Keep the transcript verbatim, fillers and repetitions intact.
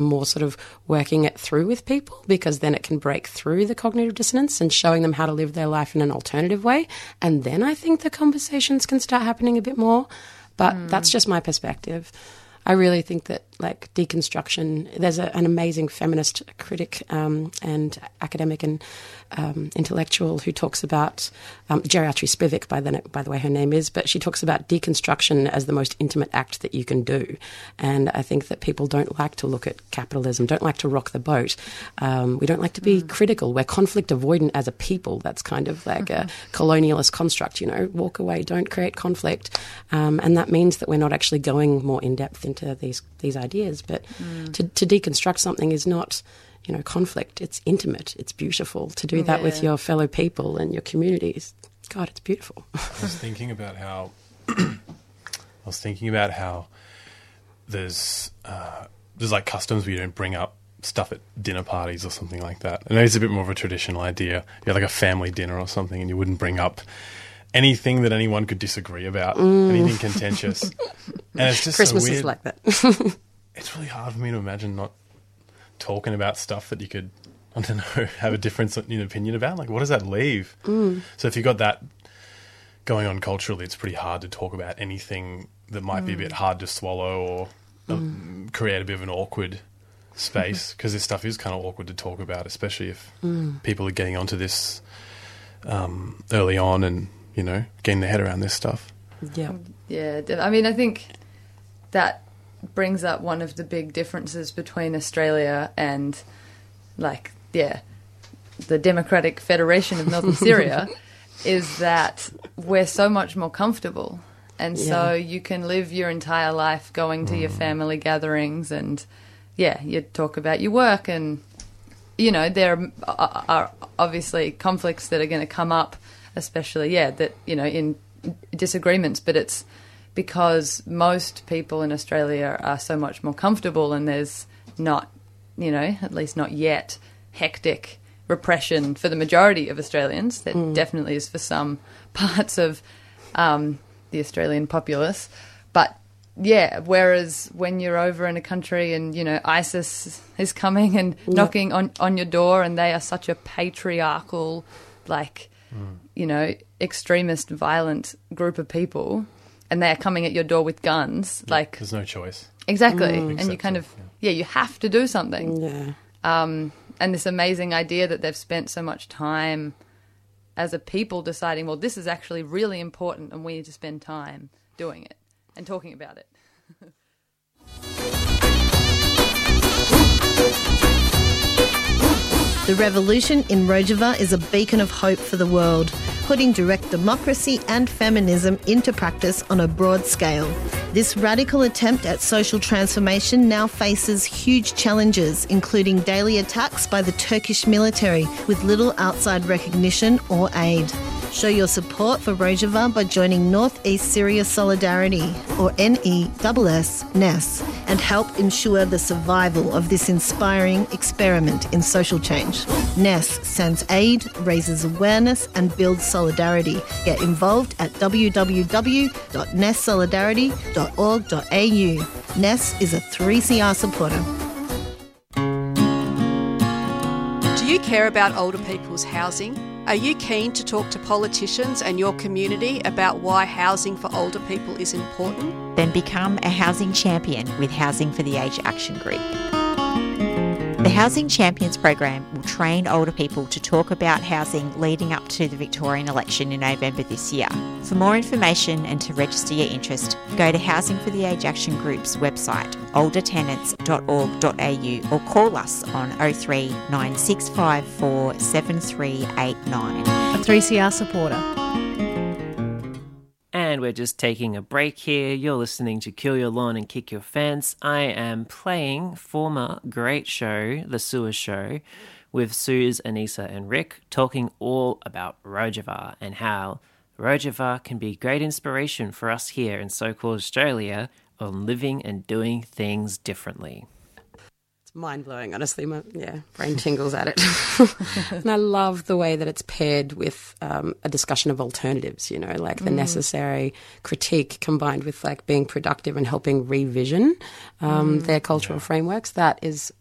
more sort of working it through with people, because then it can break through the cognitive dissonance and showing them how to live their life in an alternative way. And then I think the conversations can start happening a bit more. But mm. that's just my perspective. I really think that, like, deconstruction, there's a, an amazing feminist critic um, and academic and um, intellectual who talks about, um, Geriatri Spivak, by the, by the way her name is, but she talks about deconstruction as the most intimate act that you can do. And I think that people don't like to look at capitalism, don't like to rock the boat. Um, we don't like to be mm. critical. We're conflict avoidant as a people. That's kind of like mm-hmm. a colonialist construct, you know, walk away, don't create conflict. Um, and that means that we're not actually going more in-depth into these these ideas. But mm. to, to deconstruct something is not, you know, conflict. It's intimate. It's beautiful. To do that yeah. with your fellow people and your communities, God, it's beautiful. I was thinking about how I was thinking about how there's uh, there's like customs where you don't bring up stuff at dinner parties or something like that. I know it's a bit more of a traditional idea. You have like a family dinner or something, and you wouldn't bring up anything that anyone could disagree about, mm. anything contentious. And it's just Christmas so weird. Is like that. It's really hard for me to imagine not talking about stuff that you could, I don't know, have a difference in opinion about. Like, what does that leave? Mm. So if you've got that going on culturally, it's pretty hard to talk about anything that might mm. be a bit hard to swallow or mm. uh, create a bit of an awkward space, because this stuff is kind of awkward to talk about, especially if mm. people are getting onto this um, early on and, you know, getting their head around this stuff. Yeah. Yeah. I mean, I think that brings up one of the big differences between Australia and, like, yeah, the Democratic Federation of Northern Syria is that we're so much more comfortable. And yeah. so you can live your entire life going to mm. your family gatherings and, yeah, you talk about your work and, you know, there are, are obviously conflicts that are going to come up, especially, yeah, that, you know, in disagreements, but it's because most people in Australia are so much more comfortable and there's not, you know, at least not yet, hectic repression for the majority of Australians. There mm. definitely is for some parts of um, the Australian populace. But, yeah, whereas when you're over in a country and, you know, ISIS is coming and yep. knocking on, on your door and they are such a patriarchal, like, mm. you know, extremist, violent group of people, and they are coming at your door with guns, yeah, like... There's no choice. Exactly. Mm. And you kind of... Yeah. yeah, you have to do something. Yeah. Um, and this amazing idea that they've spent so much time as a people deciding, well, this is actually really important and we need to spend time doing it and talking about it. The revolution in Rojava is a beacon of hope for the world, putting direct democracy and feminism into practice on a broad scale. This radical attempt at social transformation now faces huge challenges, including daily attacks by the Turkish military with little outside recognition or aid. Show your support for Rojava by joining North East Syria Solidarity, or N E S S, N E S, and help ensure the survival of this inspiring experiment in social change. N E S sends aid, raises awareness and builds solidarity. Get involved at w w w dot n e s solidarity dot org dot a u. N E S is a three C R supporter. Do you care about older people's housing? Are you keen to talk to politicians and your community about why housing for older people is important? Then become a housing champion with Housing for the Aged Action Group. The Housing Champions program will train older people to talk about housing leading up to the Victorian election in November this year. For more information and to register your interest, go to Housing for the Aged Action Group's website, older tenants dot org dot a u, or call us on oh three nine six five four seven three eight nine. A three C R supporter. And we're just taking a break here. You're listening to Kill Your Lawn and Kick Your Fence. I am playing former great show, The Sewer Show, with Suze, Anissa and Rick, talking all about Rojava and how Rojava can be great inspiration for us here in so-called Australia on living and doing things differently. mind blowing, honestly. My, yeah, brain tingles at it. And I love the way that it's paired with um, a discussion of alternatives, you know, like the mm. necessary critique combined with like being productive and helping revision um, mm. their cultural yeah. frameworks. That is